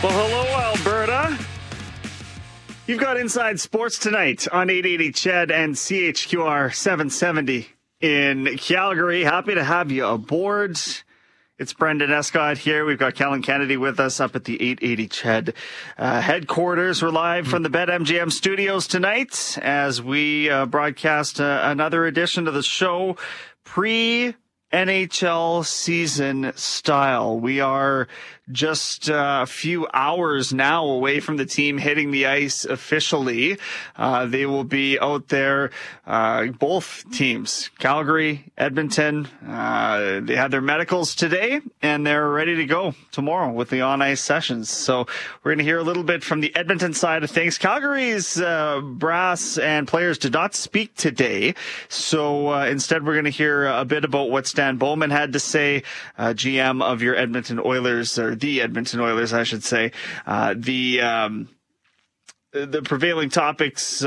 Well, hello, Alberta. You've got Inside Sports tonight on 880 CHED and CHQR 770 in Calgary. Happy to have you aboard. It's Brendan Escott here. We've got Kellen Kennedy with us up at the 880 CHED headquarters. We're live from the BetMGM studios tonight as we broadcast another edition of the show pre-NHL season style. We are just a few hours now away from the team hitting the ice officially. They will be out there, both teams, Calgary, Edmonton. They had their medicals today, and they're ready to go tomorrow with the on-ice sessions. So we're going to hear a little bit from the Edmonton side of things. Calgary's brass and players did not speak today. So instead, we're going to hear a bit about what Stan Bowman had to say, GM of your Edmonton Oilers, or the Edmonton Oilers, I should say. The prevailing topics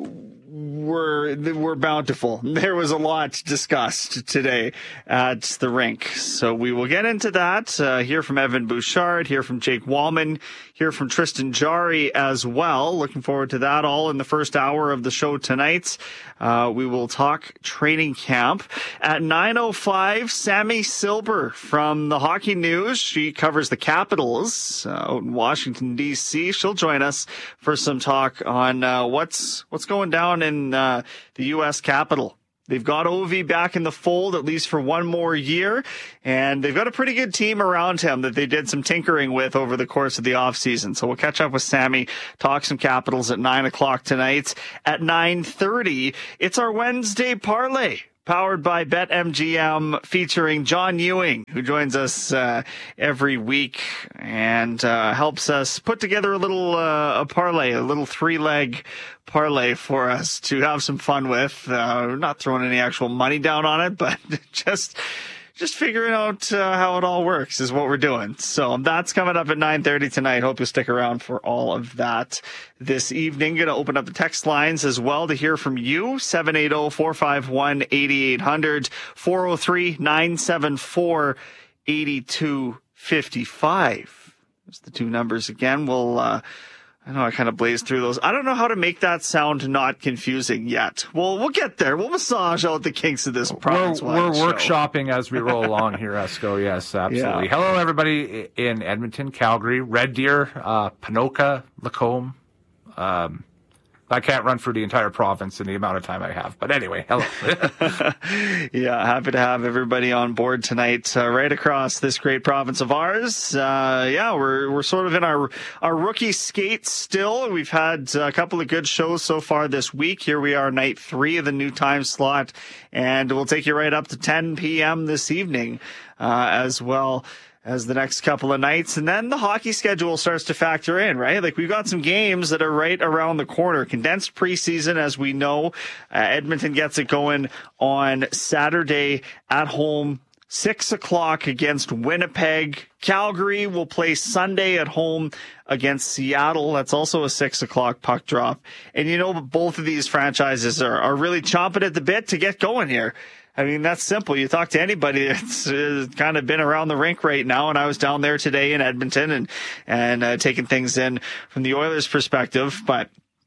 were bountiful. There was a lot discussed today at the rink. So we will get into that, hear from Evan Bouchard, hear from Jake Wallman, hear from Tristan Jarry as well. Looking forward to that all in the first hour of the show tonight. We will talk training camp. At 9:05, Sammy Silber from the Hockey News. She covers the Capitals out in Washington, D.C. She'll join us for some talk on what's going down in the U.S. Capitol. They've got Ovi back in the fold, at least for one more year, and they've got a pretty good team around him that they did some tinkering with over the course of the offseason. So we'll catch up with Sammy, talk some Capitals at 9 o'clock tonight. At 9:30, it's our Wednesday parlay, powered by BetMGM, featuring John Ewing, who joins us every week and helps us put together a little a parlay, a little three-leg parlay for us to have some fun with. We're not throwing any actual money down on it, but just figuring out how it all works is what we're doing. So that's coming up at 9:30 tonight. Hope you'll stick around for all of that this evening. Going to open up the text lines as well to hear from you. 780-451-8800, 403-974-8255. There's the two numbers again. We'll I know I kind of blazed through those. I don't know how to make that sound not confusing yet. Well, we'll get there. We'll massage out the kinks of this province-wide We're workshopping as we roll along here, Esco. Yes, absolutely. Yeah. Hello, everybody in Edmonton, Calgary, Red Deer, Ponoka, Lacombe. I can't run through the entire province in the amount of time I have. But anyway, hello. Yeah, happy to have everybody on board tonight, right across this great province of ours. We're sort of in our rookie skate still. We've had a couple of good shows so far this week. Here we are, night 3 of the new time slot, and we'll take you right up to 10 p.m. this evening as well as the next couple of nights. And then the hockey schedule starts to factor in, right? Like, we've got some games that are right around the corner. Condensed preseason, as we know. Edmonton gets it going on Saturday at home, 6 o'clock against Winnipeg. Calgary will play Sunday at home against Seattle. That's also a 6 o'clock puck drop. And you know, both of these franchises are really chomping at the bit to get going here. I mean, that's simple. You talk to anybody that's kind of been around the rink right now, and I was down there today in Edmonton and taking things in from the Oilers' perspective. But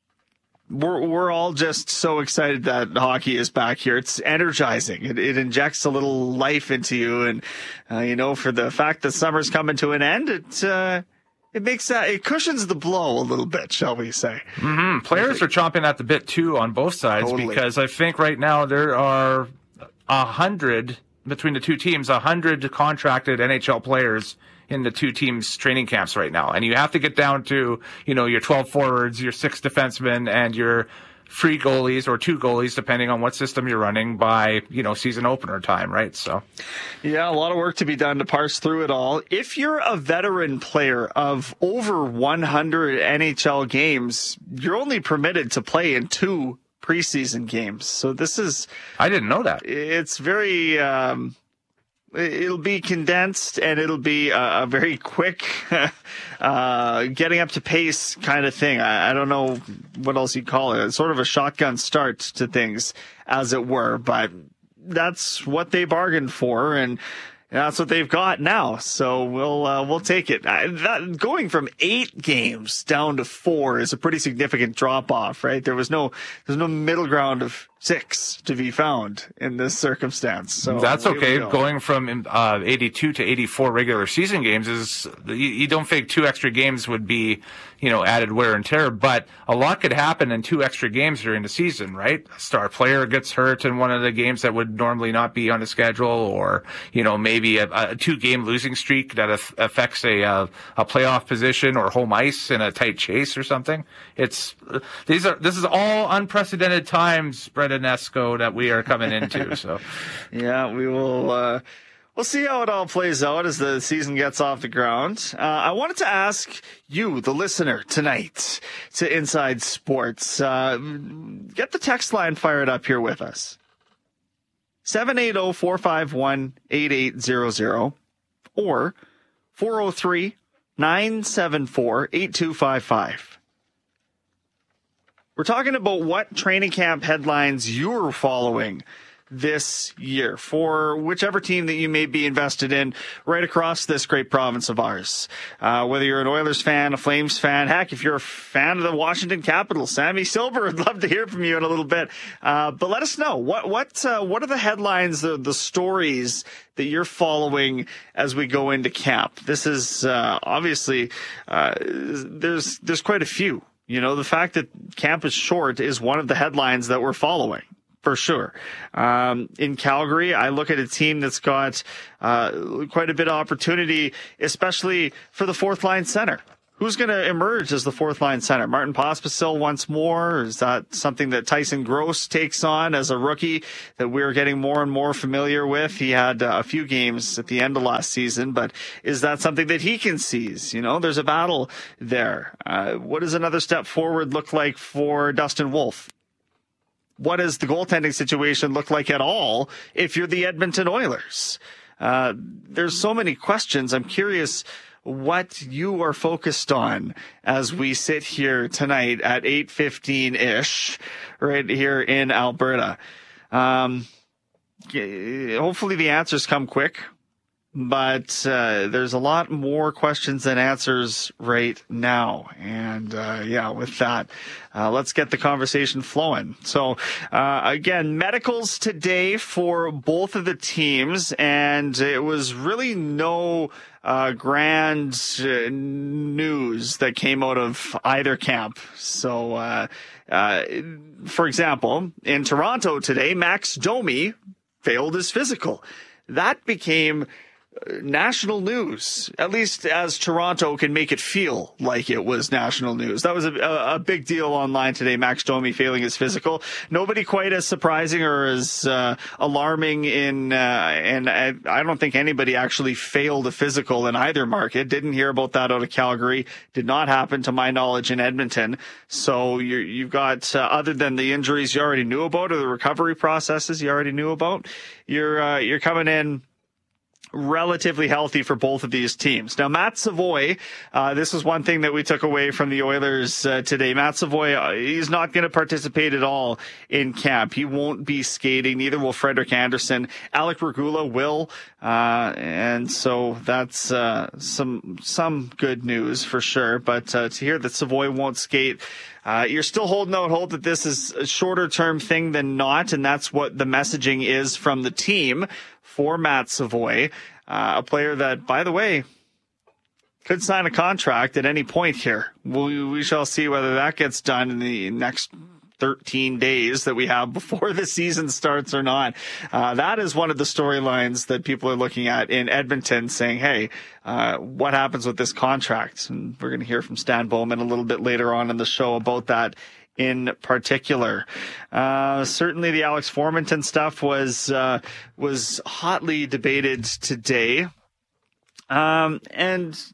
we're all just so excited that hockey is back here. It's energizing. It injects a little life into you, and for the fact that summer's coming to an end, it makes it cushions the blow a little bit, shall we say? Mm-hmm. Players are chomping at the bit too on both sides, totally. Because I think right now there are 100 between the two teams, 100 contracted NHL players in the two teams' training camps right now. And you have to get down to, your 12 forwards, your 6 defensemen, and your 3 goalies or 2 goalies, depending on what system you're running by, season opener time, right? So, yeah, a lot of work to be done to parse through it all. If you're a veteran player of over 100 NHL games, you're only permitted to play in 2 preseason games. So this is... I didn't know that. It's very... it'll be condensed, and it'll be a very quick getting up to pace kind of thing. I don't know what else you'd call it. It's sort of a shotgun start to things, as it were. But that's what they bargained for. And that's what they've got now. So we'll take it. Going from 8 games down to 4 is a pretty significant drop off, right? There's no middle ground of 6 to be found in this circumstance. So that's okay. Going from 82 to 84 regular season games is, you don't think 2 extra games would be, added wear and tear, but a lot could happen in 2 extra games during the season, right? A star player gets hurt in one of the games that would normally not be on the schedule, or, maybe a 2-game losing streak that affects a playoff position or home ice in a tight chase or something. This is all unprecedented times, Brendan Esco, that we are coming into. So, yeah, we will. We'll see how it all plays out as the season gets off the ground. I wanted to ask you, the listener, tonight to Inside Sports. Get the text line fired up here with us. 780-451-8800 or 403-974-8255. We're talking about what training camp headlines you're following this year for whichever team that you may be invested in right across this great province of ours. Whether you're an Oilers fan, a Flames fan, heck, if you're a fan of the Washington Capitals, Sammy Silver, I'd love to hear from you in a little bit. But let us know what are the headlines, the stories that you're following as we go into camp. This is obviously there's quite a few. The fact that camp is short is one of the headlines that we're following, for sure. In Calgary, I look at a team that's got quite a bit of opportunity, especially for the fourth line center. Who's going to emerge as the fourth line center? Martin Pospisil once more? Or is that something that Tyson Gross takes on as a rookie that we're getting more and more familiar with? He had a few games at the end of last season, but is that something that he can seize? There's a battle there. What does another step forward look like for Dustin Wolf? What does the goaltending situation look like at all if you're the Edmonton Oilers? There's so many questions. I'm curious what you are focused on as we sit here tonight at 8:15-ish right here in Alberta. Hopefully the answers come quick, but there's a lot more questions than answers right now. And with that, let's get the conversation flowing. So again, medicals today for both of the teams, and it was really no grand news that came out of either camp. So for example, in Toronto today, Max Domi failed his physical. That became national news, at least as Toronto can make it feel like it was national news. That was a big deal online today, Max Domi failing his physical. Nobody quite as surprising or as alarming and I don't think anybody actually failed a physical in either market. Didn't hear about that out of Calgary. Did not happen to my knowledge in Edmonton. So you've got, other than the injuries you already knew about or the recovery processes you already knew about, you're coming in relatively healthy for both of these teams. Now, Matt Savoy, this was one thing that we took away from the Oilers today. Matt Savoy, he's not going to participate at all in camp. He won't be skating. Neither will Frederik Andersen. Alec Regula will. And so that's some good news for sure. But to hear that Savoy won't skate, you're still holding out hope that this is a shorter term thing than not. And that's what the messaging is from the team for Matt Savoy, a player that, by the way, could sign a contract at any point here. We shall see whether that gets done in the next 13 days that we have before the season starts or not. That is one of the storylines that people are looking at in Edmonton, saying, hey, what happens with this contract? And we're going to hear from Stan Bowman a little bit later on in the show about that in particular. Certainly the Alex Formenton stuff was hotly debated today. And,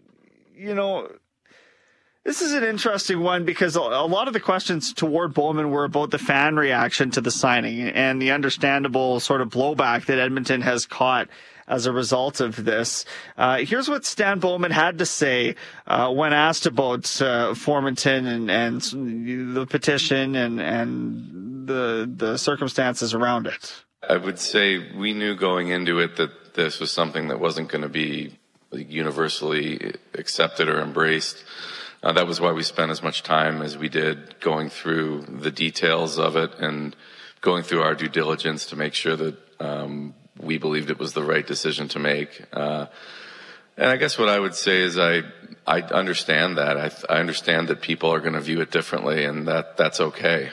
this is an interesting one because a lot of the questions toward Bowman were about the fan reaction to the signing and the understandable sort of blowback that Edmonton has caught as a result of this. Here's what Stan Bowman had to say when asked about Formenton and the petition and the circumstances around it. I would say we knew going into it that that this was something that wasn't going to be universally accepted or embraced. That was why we spent as much time as we did going through the details of it and going through our due diligence to make sure that we believed it was the right decision to make. And I guess what I would say is I understand that. I understand that people are going to view it differently, and that's okay.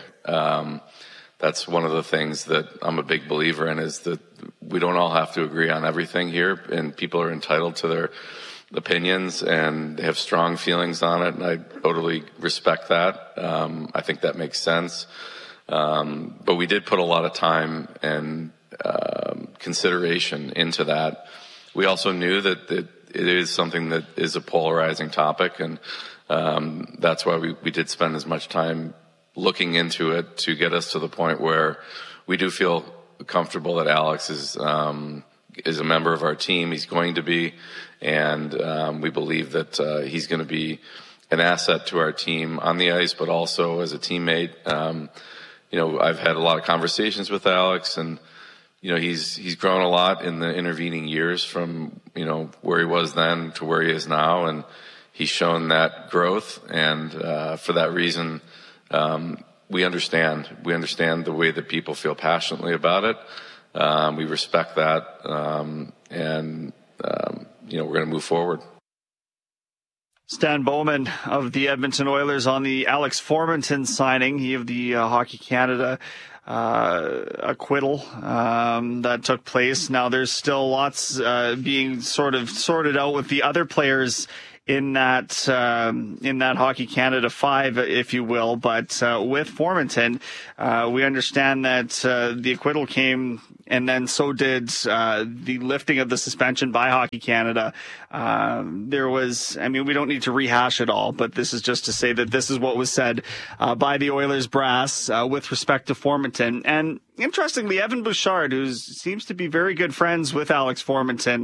That's one of the things that I'm a big believer in, is that we don't all have to agree on everything here, and people are entitled to their opinions and they have strong feelings on it, and I totally respect that. I think that makes sense. But we did put a lot of time and consideration into that. We also knew that it is something that is a polarizing topic, and that's why we did spend as much time looking into it to get us to the point where we do feel comfortable that Alex is a member of our team. He's going to be, and we believe that he's going to be an asset to our team on the ice, but also as a teammate. I've had a lot of conversations with Alex, and he's grown a lot in the intervening years from where he was then to where he is now, and he's shown that growth. And for that reason, we understand the way that people feel passionately about it. We respect that, and we're going to move forward. Stan Bowman of the Edmonton Oilers on the Alex Formenton signing. He of the Hockey Canada acquittal that took place. Now there's still lots being sort of sorted out with the other players in that Hockey Canada 5, if you will. But with Formenton, we understand that the acquittal came, and then so did the lifting of the suspension by Hockey Canada. There was, we don't need to rehash it all, but this is just to say that this is what was said by the Oilers brass with respect to Formenton. And interestingly, Evan Bouchard, who seems to be very good friends with Alex Formenton,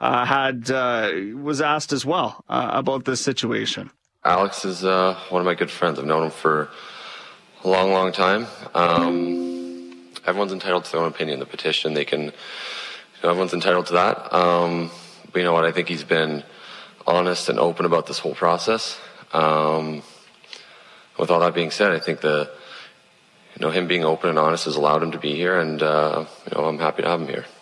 was asked as well about this situation. Alex is one of my good friends. I've known him for a long, long time. Everyone's entitled to their own opinion. The petition, everyone's entitled to that. But you know what? I think he's been honest and open about this whole process. With all that being said, I think him being open and honest has allowed him to be here, and I'm happy to have him here.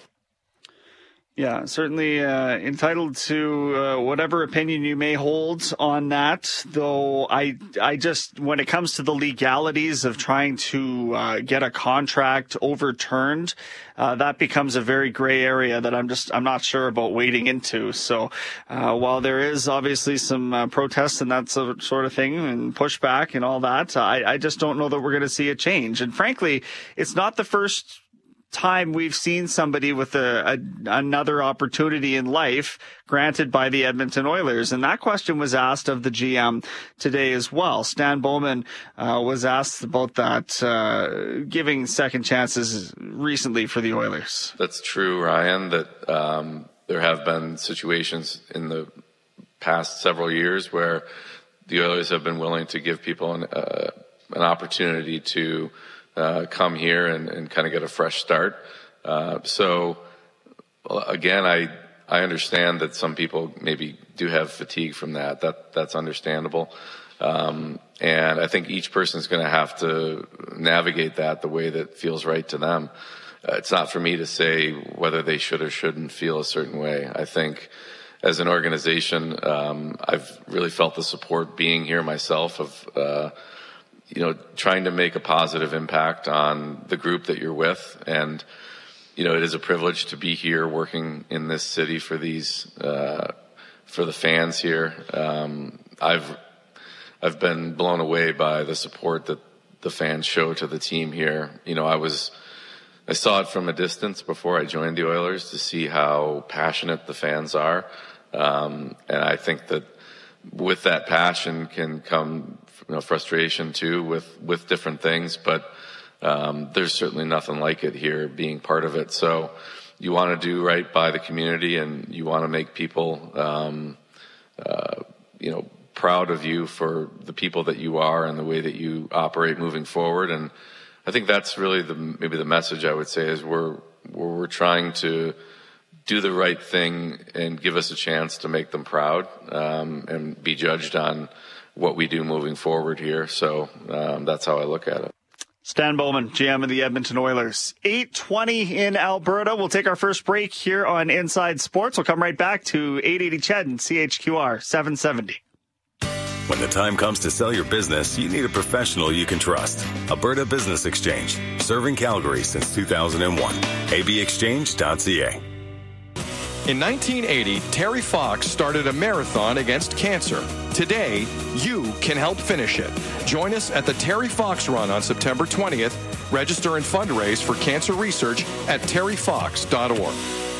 Yeah, certainly entitled to whatever opinion you may hold on that, though I just, when it comes to the legalities of trying to get a contract overturned, that becomes a very gray area that I'm not sure about wading into. So while there is obviously some protests and that sort of thing and pushback and all that, I just don't know that we're going to see a change. And frankly, it's not the first time we've seen somebody with another opportunity in life granted by the Edmonton Oilers. And that question was asked of the GM today as well. Stan Bowman was asked about that, giving second chances recently for the Oilers. That's true, Ryan, that there have been situations in the past several years where the Oilers have been willing to give people an opportunity to come here and kind of get a fresh start. So again, I understand that some people maybe do have fatigue from that. That's understandable. And I think each person is going to have to navigate that the way that feels right to them. It's not for me to say whether they should or shouldn't feel a certain way. I think as an organization, I've really felt the support being here myself of, trying to make a positive impact on the group that you're with. And, it is a privilege to be here working in this city for for the fans here. I've been blown away by the support that the fans show to the team here. I saw it from a distance before I joined the Oilers to see how passionate the fans are. And I think that with that passion can come frustration too with different things, but there's certainly nothing like it here, being part of it. So you want to do right by the community, and you want to make people proud of you for the people that you are and the way that you operate moving forward. And I think that's really maybe the message I would say is we're trying to do the right thing and give us a chance to make them proud, and be judged on what we do moving forward here. So that's how I look at it. Stan Bowman, GM of the Edmonton Oilers. 8:20 in Alberta. We'll take our first break here on Inside Sports. We'll come right back to 880 CHED and CHQR 770. When the time comes to sell your business, you need a professional you can trust. Alberta Business Exchange, serving Calgary since 2001. abexchange.ca. In 1980, Terry Fox started a marathon against cancer. Today, you can help finish it. Join us at the Terry Fox Run on September 20th. Register and fundraise for cancer research at terryfox.org.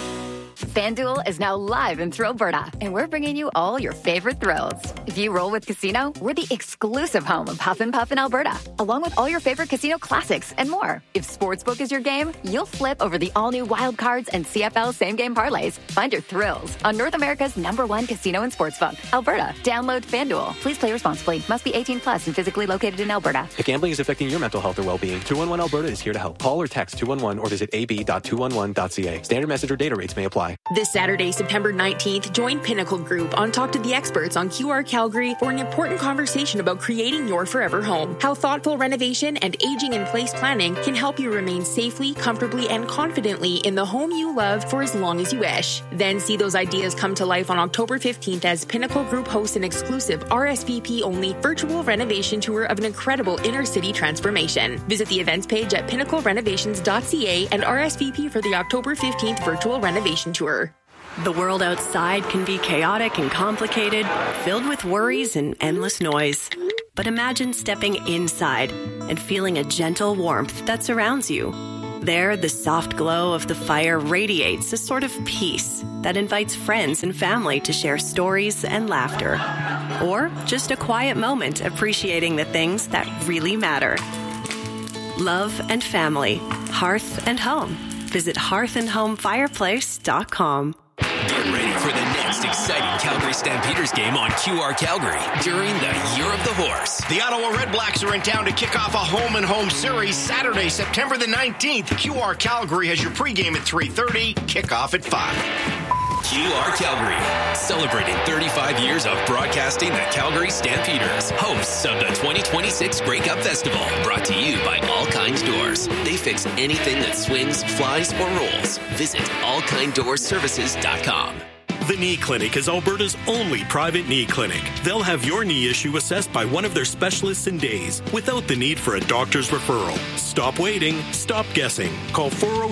FanDuel is now live in Alberta, and we're bringing you all your favorite thrills. If you roll with Casino, we're the exclusive home of Huff and Puff in Alberta, along with all your favorite casino classics and more. If Sportsbook is your game, you'll flip over the all-new Wild Cards and CFL same-game parlays. Find your thrills on North America's #1 casino and sportsbook, Alberta. Download FanDuel. Please play responsibly. Must be 18 plus and physically located in Alberta. If gambling is affecting your mental health or well-being, 211 Alberta is here to help. Call or text 211 or visit ab.211.ca. Standard message or data rates may apply. This Saturday, September 19th, join Pinnacle Group on Talk to the Experts on QR Calgary for an important conversation about creating your forever home. How thoughtful renovation and aging-in-place planning can help you remain safely, comfortably, and confidently in the home you love for as long as you wish. Then see those ideas come to life on October 15th as Pinnacle Group hosts an exclusive RSVP-only virtual renovation tour of an incredible inner-city transformation. Visit the events page at pinnaclerenovations.ca and RSVP for the October 15th virtual renovation tour. The world outside can be chaotic and complicated, filled with worries and endless noise. But imagine stepping inside and feeling a gentle warmth that surrounds you. There, the soft glow of the fire radiates a sort of peace that invites friends and family to share stories and laughter. Or just a quiet moment appreciating the things that really matter. Love and family, hearth and home. Visit hearthandhomefireplace.com. Get ready for the next exciting Calgary Stampeders game on QR Calgary during the Year of the Horse. The Ottawa Red Blacks are in town to kick off a home-and-home series Saturday, September the 19th. QR Calgary has your pregame at 3:30, kickoff at 5. QR Calgary, celebrating 35 years of broadcasting the Calgary Stampeders, hosts of the 2026 Grey Cup Festival, brought to you by All Kind Doors. They fix anything that swings, flies, or rolls. Visit allkinddoorservices.com. The Knee Clinic is Alberta's only private knee clinic. They'll have your knee issue assessed by one of their specialists in days, without the need for a doctor's referral. Stop waiting, stop guessing. Call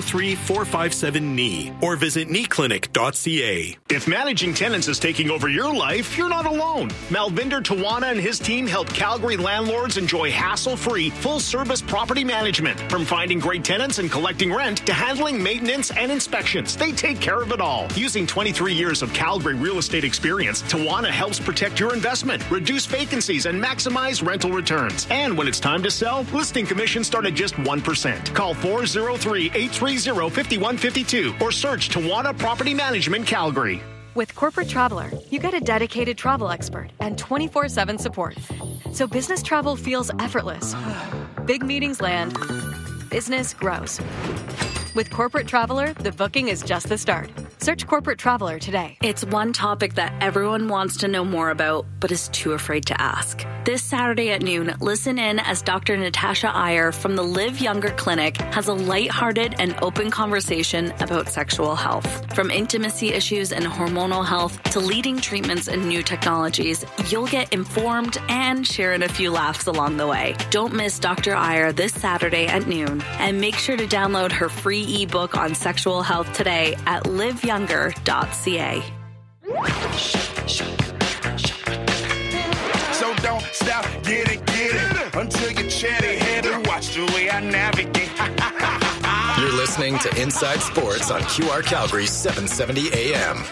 403-457-KNEE or visit kneeclinic.ca. If managing tenants is taking over your life, you're not alone. Malvinder Tawana and his team help Calgary landlords enjoy hassle-free, full-service property management. From finding great tenants and collecting rent to handling maintenance and inspections, they take care of it all. Using 23 years of Calgary real estate experience, Tawana helps protect your investment, reduce vacancies, and maximize rental returns. And when it's time to sell, listing commissions start at just 1%. Call 403-830-5152 or search Tawana Property Management Calgary. With Corporate Traveler, you get a dedicated travel expert and 24/7 support. So business travel feels effortless. Big meetings land. Business grows. With Corporate Traveler, the booking is just the start. Search Corporate Traveler today. It's one topic that everyone wants to know more about, but is too afraid to ask. This Saturday at noon, listen in as Dr. Natasha Iyer from the Live Younger Clinic has a lighthearted and open conversation about sexual health. From intimacy issues and hormonal health to leading treatments and new technologies, you'll get informed and share in a few laughs along the way. Don't miss Dr. Iyer this Saturday at noon, and make sure to download her free ebook on sexual health today at liveyounger.ca. So don't stop, get it, until you chatty head and watch the way I navigate. You're listening to Inside Sports on QR Calgary 770 AM.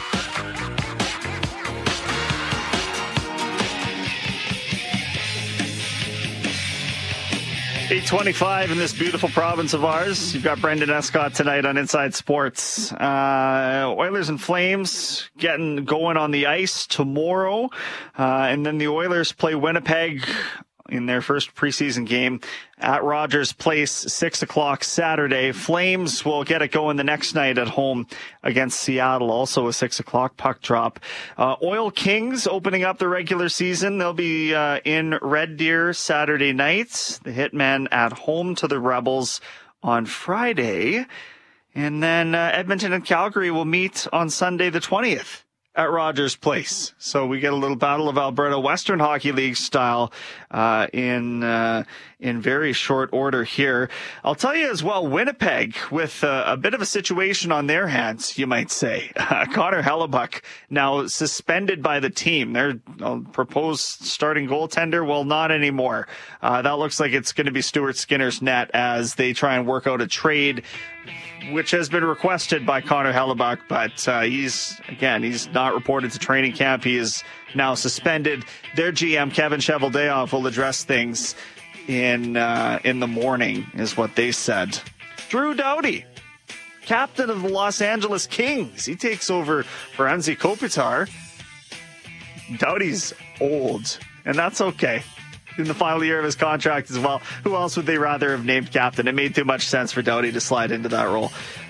8:25 in this beautiful province of ours. You've got Brendan Escott tonight on Inside Sports. Oilers and Flames getting going on the ice tomorrow. And then the Oilers play Winnipeg in their first preseason game at Rogers Place, 6 o'clock Saturday. Flames will get it going the next night at home against Seattle, also a 6 o'clock puck drop. Oil Kings opening up the regular season. They'll be in Red Deer Saturday night. The Hitmen at home to the Rebels on Friday. And then Edmonton and Calgary will meet on Sunday the 20th. At Rogers Place. So we get a little Battle of Alberta Western Hockey League style in very short order here. I'll tell you as well, Winnipeg with a bit of a situation on their hands, you might say. Connor Hellebuck now suspended by the team. Their proposed starting goaltender, well, not anymore. That looks like it's going to be Stuart Skinner's net as they try and work out a trade which has been requested by Connor Hellebuck, but he's not reported to training camp. He is now suspended. Their GM, Kevin Cheveldayoff, will address things in the morning, is what they said. Drew Doughty, captain of the Los Angeles Kings. He takes over for Anze Kopitar. Doughty's old, and that's okay. In the final year of his contract as well. Who else would they rather have named captain? It made too much sense for Doughty to slide into that role.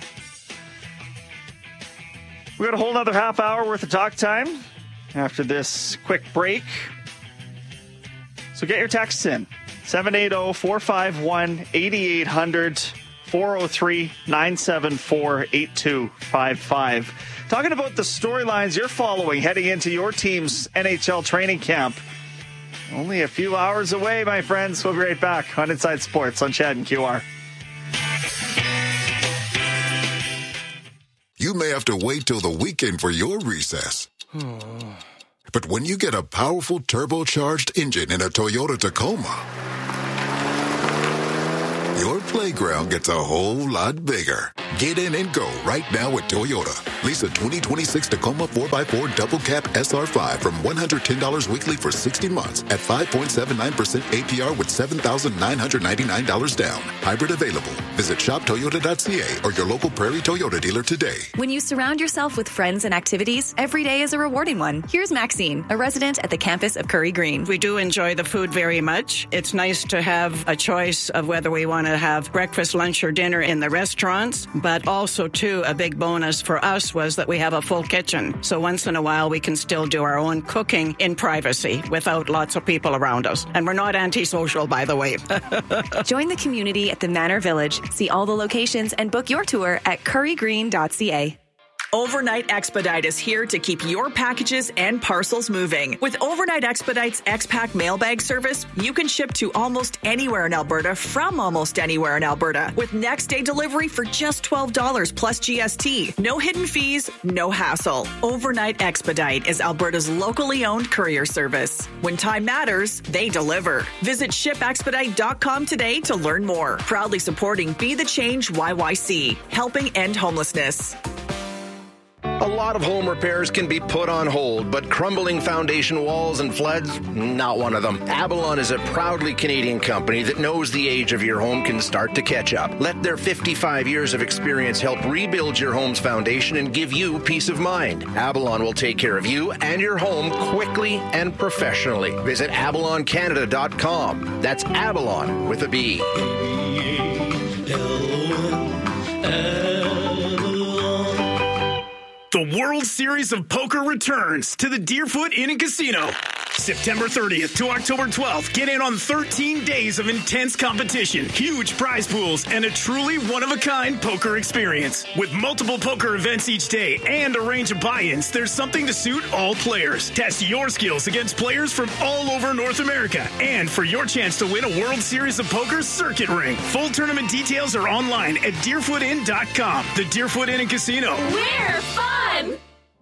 We got a whole other half hour worth of talk time after this quick break. So get your texts in. 780-451-8800, 403-974-8255. Talking about the storylines you're following heading into your team's NHL training camp. Only a few hours away, my friends. We'll be right back on Inside Sports on Chad and QR. You may have to wait till the weekend for your recess. But when you get a powerful turbocharged engine in a Toyota Tacoma, your playground gets a whole lot bigger. Get in and go right now at Toyota. Lease a 2026 Tacoma 4x4 Double Cab SR5 from $110 weekly for 60 months at 5.79% APR with $7,999 down. Hybrid available. Visit shoptoyota.ca or your local Prairie Toyota dealer today. When you surround yourself with friends and activities, every day is a rewarding one. Here's Maxine, a resident at the campus of Curry Green. We do enjoy the food very much. It's nice to have a choice of whether we want to have breakfast, lunch, or dinner in the restaurants, but also, too, a big bonus for us was that we have a full kitchen. So once in a while, we can still do our own cooking in privacy without lots of people around us. And we're not antisocial, by the way. Join the community at the Manor Village. See all the locations and book your tour at currygreen.ca. Overnight Expedite is here to keep your packages and parcels moving. With Overnight Expedite's X-Pack mailbag service, you can ship to almost anywhere in Alberta from almost anywhere in Alberta with next day delivery for just $12 plus GST. No hidden fees, no hassle. Overnight Expedite is Alberta's locally owned courier service. When time matters, they deliver. Visit shipexpedite.com today to learn more. Proudly supporting Be the Change YYC, helping end homelessness. A lot of home repairs can be put on hold, but crumbling foundation walls and floods, not one of them. Avalon is a proudly Canadian company that knows the age of your home can start to catch up. Let their 55 years of experience help rebuild your home's foundation and give you peace of mind. Avalon will take care of you and your home quickly and professionally. Visit avaloncanada.com. That's Avalon with a B. The World Series of Poker returns to the Deerfoot Inn & Casino. September 30th to October 12th, get in on 13 days of intense competition, huge prize pools, and a truly one-of-a-kind poker experience. With multiple poker events each day and a range of buy-ins, there's something to suit all players. Test your skills against players from all over North America. And for your chance to win a World Series of Poker circuit ring. Full tournament details are online at deerfootin.com. The Deerfoot Inn & Casino. We're fun!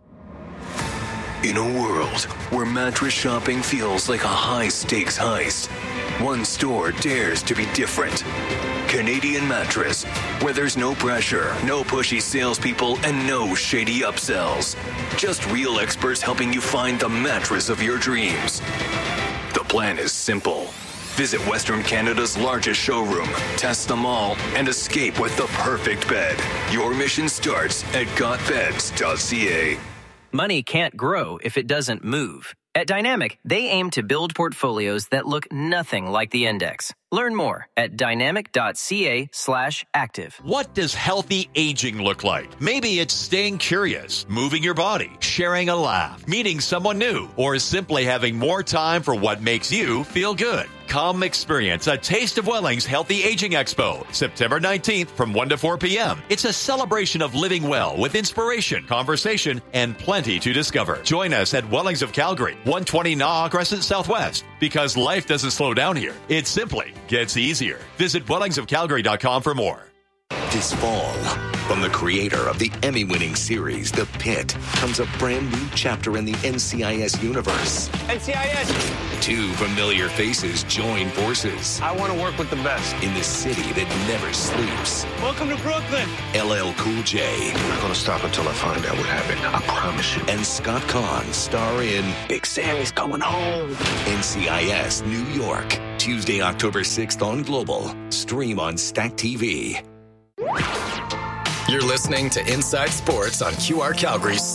In a world where mattress shopping feels like a high-stakes heist, one store dares to be different. Canadian Mattress, where there's no pressure, no pushy salespeople, and no shady upsells. Just real experts helping you find the mattress of your dreams. The plan is simple. Visit Western Canada's largest showroom, test them all, and escape with the perfect bed. Your mission starts at gotbeds.ca. Money can't grow if it doesn't move. At Dynamic, they aim to build portfolios that look nothing like the index. Learn more at dynamic.ca/active. What does healthy aging look like? Maybe it's staying curious, moving your body, sharing a laugh, meeting someone new, or simply having more time for what makes you feel good. Come experience a Taste of Welling's Healthy Aging Expo, September 19th from 1 to 4 p.m. It's a celebration of living well with inspiration, conversation, and plenty to discover. Join us at Wellings of Calgary, 120 Naw Crescent Southwest. Because life doesn't slow down here. It simply gets easier. Visit wellingsofcalgary.com for more. This fall, from the creator of the Emmy-winning series, The Pit, comes a brand new chapter in the NCIS universe. NCIS! 2 familiar faces join forces. I want to work with the best. In the city that never sleeps. Welcome to Brooklyn! LL Cool J. I'm not going to stop until I find out what happened. I promise you. And Scott Conn star in Big Sammy's Coming Home. NCIS New York. Tuesday, October 6th on Global. Stream on Stack TV. You're listening to Inside Sports on QR Calgary.